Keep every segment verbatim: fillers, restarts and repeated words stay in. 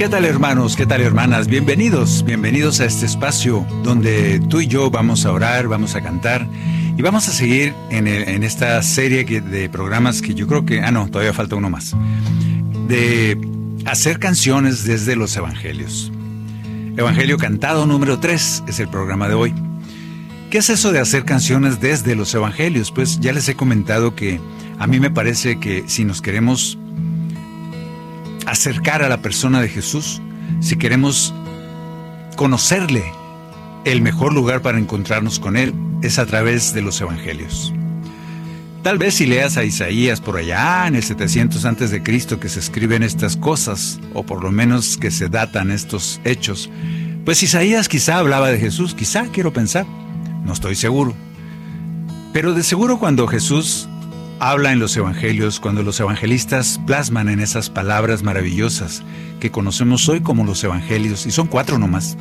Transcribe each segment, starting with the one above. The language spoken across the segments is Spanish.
¿Qué tal, hermanos? ¿Qué tal, hermanas? Bienvenidos, bienvenidos a este espacio donde tú y yo vamos a orar, vamos a cantar y vamos a seguir en, el, en esta serie que, de programas que yo creo que... Ah, no, todavía falta uno más. De hacer canciones desde los evangelios. Evangelio Cantado número tres es el programa de hoy. ¿Qué es eso de hacer canciones desde los evangelios? Pues ya les he comentado que a mí me parece que si nos queremos acercar a la persona de Jesús, si queremos conocerle, el mejor lugar para encontrarnos con Él es a través de los evangelios. Tal vez si leas a Isaías por allá en el setecientos antes de Cristo que se escriben estas cosas, o por lo menos que se datan estos hechos, pues Isaías quizá hablaba de Jesús, quizá, quiero pensar, no estoy seguro. Pero de seguro cuando Jesús habla en los evangelios, cuando los evangelistas plasman en esas palabras maravillosas que conocemos hoy como los evangelios, y son cuatro nomás.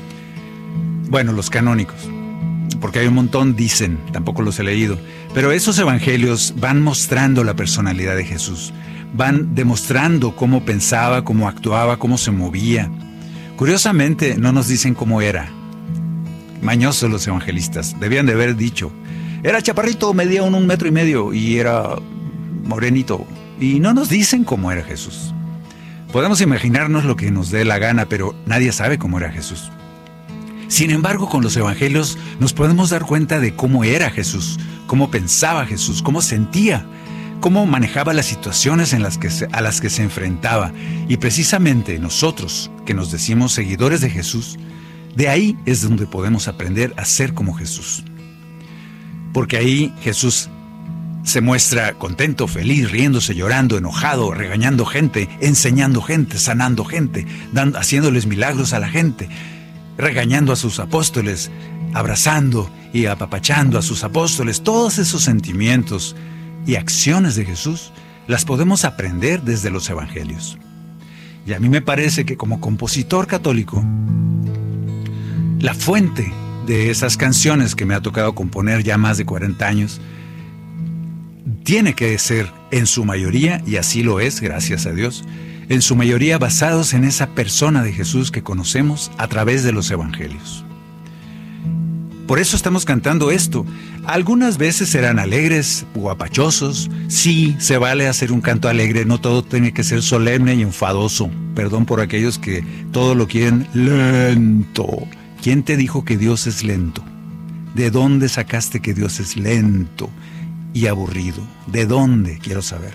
Bueno, los canónicos, porque hay un montón, dicen, tampoco los he leído, pero esos evangelios van mostrando la personalidad de Jesús, van demostrando cómo pensaba, cómo actuaba, cómo se movía. Curiosamente, no nos dicen cómo era. Mañosos los evangelistas, debían de haber dicho, era chaparrito, medía un, un metro y medio y era morenito. Y no nos dicen cómo era Jesús. Podemos imaginarnos lo que nos dé la gana, pero nadie sabe cómo era Jesús. Sin embargo, con los evangelios nos podemos dar cuenta de cómo era Jesús, cómo pensaba Jesús, cómo sentía, cómo manejaba las situaciones en las que se, a las que se enfrentaba. Y precisamente nosotros, que nos decimos seguidores de Jesús, de ahí es donde podemos aprender a ser como Jesús. Porque ahí Jesús se muestra contento, feliz, riéndose, llorando, enojado, regañando gente, enseñando gente, sanando gente, dando, haciéndoles milagros a la gente, regañando a sus apóstoles, abrazando y apapachando a sus apóstoles. Todos esos sentimientos y acciones de Jesús las podemos aprender desde los evangelios. Y a mí me parece que como compositor católico, la fuente de esas canciones que me ha tocado componer ya más de cuarenta años, tiene que ser en su mayoría, y así lo es, gracias a Dios, en su mayoría basados en esa persona de Jesús que conocemos a través de los evangelios. Por eso estamos cantando esto. Algunas veces serán alegres, guapachosos. Sí, se vale hacer un canto alegre, no todo tiene que ser solemne y enfadoso. Perdón por aquellos que todo lo quieren lento. ¿Quién te dijo que Dios es lento? ¿De dónde sacaste que Dios es lento y aburrido? ¿De dónde? Quiero saber.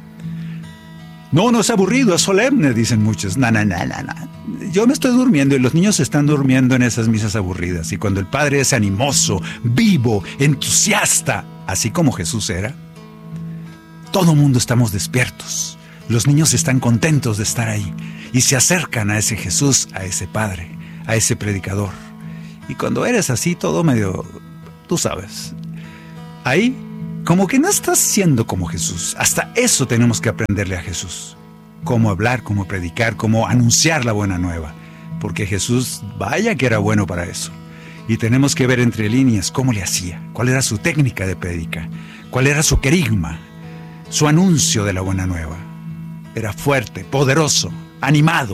No, no es aburrido, es solemne, dicen muchos. No, no, no, no, no. Yo me estoy durmiendo y los niños están durmiendo en esas misas aburridas. Y cuando el Padre es animoso, vivo, entusiasta, así como Jesús era, todo mundo estamos despiertos. Los niños están contentos de estar ahí y se acercan a ese Jesús, a ese Padre, a ese predicador. Y cuando eres así, todo medio, tú sabes, ahí como que no estás siendo como Jesús. Hasta eso tenemos que aprenderle a Jesús. Cómo hablar, cómo predicar, cómo anunciar la buena nueva. Porque Jesús, vaya que era bueno para eso. Y tenemos que ver entre líneas cómo le hacía, cuál era su técnica de predica, cuál era su querigma, su anuncio de la buena nueva. Era fuerte, poderoso, animado.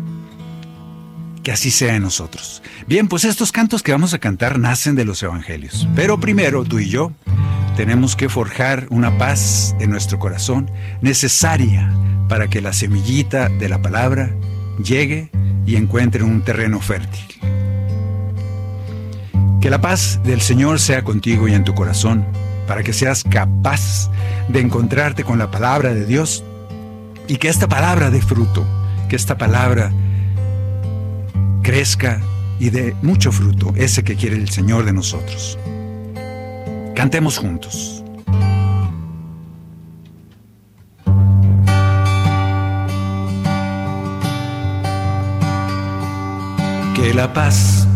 Que así sea en nosotros. Bien, pues estos cantos que vamos a cantar nacen de los evangelios. Pero primero, tú y yo, tenemos que forjar una paz en nuestro corazón necesaria para que la semillita de la palabra llegue y encuentre un terreno fértil. Que la paz del Señor sea contigo y en tu corazón, para que seas capaz de encontrarte con la palabra de Dios y que esta palabra dé fruto, que esta palabra crezca y dé mucho fruto, ese que quiere el Señor de nosotros. Cantemos juntos. Que la paz